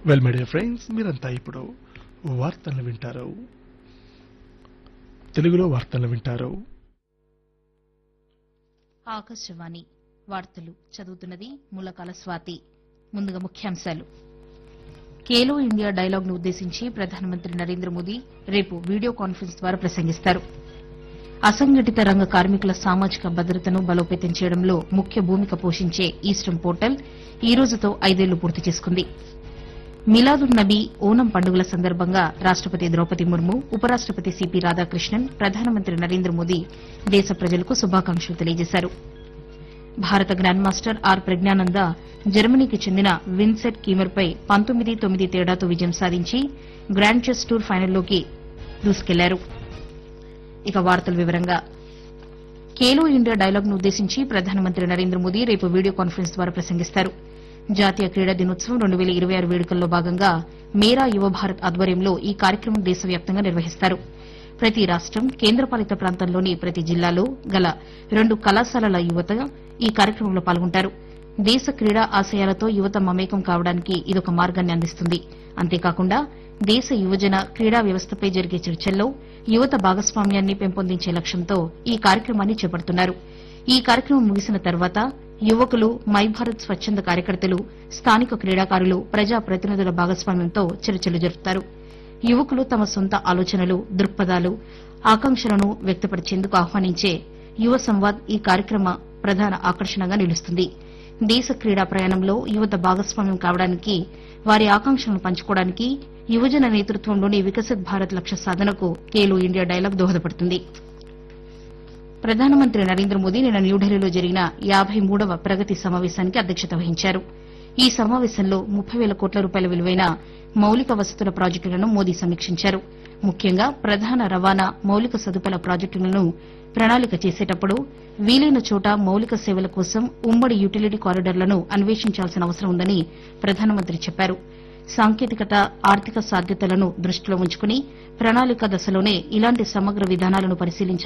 Well my dear friends, మీరంతా ఇప్పుడు వార్తలను వింటారు. తెలుగులో వార్తలను వింటారు. ఆకాశవాణి వార్తలు చదువుతున్నది ములకాల స్వాతి. ముందుగా ముఖ్యాంశాలు. ఖేలో ఇండియా డైలాగ్ను ఉద్దేశించి ప్రధానమంత్రి నరేంద్ర మోదీ రేపు వీడియో కాన్ఫరెన్స్ ద్వారా ప్రసంగిస్తారు. అసంఘటిత రంగ కార్మికుల సామాజిక భద్రతను బలోపేతం చేయడంలో ముఖ్య భూమిక పోషించే ఈస్టర్న్ పోర్టల్ ఈ రోజుతో 5 ఏళ్లు పూర్తి చేసుకుంది. మిలాదున్ నబీ ఓనం పండుగల సందర్భంగా రాష్టపతి ద్రౌపది ముర్ము, ఉపరాష్టపతి సిపి రాధాకృష్ణన్, ప్రధానమంత్రి నరేంద్ర మోదీ దేశ ప్రజలకు శుభాకాంక్షలు తెలియజేశారు. భారత గ్రాండ్ మాస్టర్ ఆర్ ప్రజ్ఞానంద జర్మనీకి చెందిన విన్సెట్ కీమర్పై 19-9 తేడాతో విజయం సాధించి గ్రాండ్ చెస్ టూర్ ఫైనల్లోకి దూసుకెళ్లారు. ఇక వార్తల వివరంగా ఖేలో ఇండియా డైలాగ్ను ఉద్దేశించి ప్రధానమంత్రి నరేంద్ర మోదీ రేపు వీడియో కాన్ఫరెన్స్ ద్వారా ప్రసంగిస్తారు. జాతీయ క్రీడా దినోత్సవం 2026 వేడుకల్లో భాగంగా మేరా యువ భారత్ ఆధ్వర్యంలో ఈ కార్యక్రమం దేశవ్యాప్తంగా నిర్వహిస్తారు. ప్రతి రాష్టం, కేంద్రపాలిత ప్రాంతంలోని ప్రతి జిల్లాలో గల 2 కళాశాలల యువత ఈ కార్యక్రమంలో పాల్గొంటారు. దేశ క్రీడా ఆశయాలతో యువత మమేకం కావడానికి ఇదొక మార్గాన్ని అందిస్తుంది. అంతేకాకుండా దేశ యువజన క్రీడా వ్యవస్థపై జరిగే చర్చల్లో యువత భాగస్వామ్యాన్ని పెంపొందించే లక్ష్యంతో ఈ కార్యక్రమాన్ని చేపడుతున్నారు. ఈ కార్యక్రమం ముగిసిన తర్వాత యువకులు, మై భారత్ స్వచ్చంద కార్యకర్తలు, స్థానిక క్రీడాకారులు, ప్రజా ప్రతినిధుల భాగస్వామ్యంతో చర్చలు జరుపుతారు. యువకులు తమ సొంత ఆలోచనలు, దృక్పథాలు, ఆకాంక్షలను వ్యక్తపరిచేందుకు ఆహ్వానించే యువ సంవాద్ ఈ కార్యక్రమ ప్రధాన ఆకర్షణగా నిలుస్తుంది. దేశ క్రీడా ప్రయాణంలో యువత భాగస్వామ్యం కావడానికి, వారి ఆకాంక్షలను పంచుకోవడానికి యువజన నేతృత్వంలోని వికసిత్ భారత్ లక్ష్య సాధనకు ఖేలో ఇండియా డైలాగ్ దోహదపడుతుంది. ప్రధానమంత్రి నరేంద్ర మోదీ నిన్న న్యూఢిల్లీలో జరిగిన 53వ ప్రగతి సమావేశానికి అధ్యక్షత వహించారు. ఈ సమావేశంలో 30,000 కోట్ల రూపాయల విలువైన మౌలిక వసతుల ప్రాజెక్టులను మోదీ సమీక్షించారు. ముఖ్యంగా ప్రధాన రవాణా, మౌలిక సదుపాయాల ప్రాజెక్టులను ప్రణాళిక చేసేటప్పుడు వీలైన చోట మౌలిక సేవల కోసం ఉమ్మడి యుటిలిటీ కారిడార్లను అన్వేషించాల్సిన అవసరం ఉందని ప్రధానమంత్రి చెప్పారు. సాంకేతికత, ఆర్థిక సాధ్యతలను దృష్టిలో ఉంచుకుని ప్రణాళిక దశలోనే ఇలాంటి సమగ్ర విధానాలను పరిశీలించాలని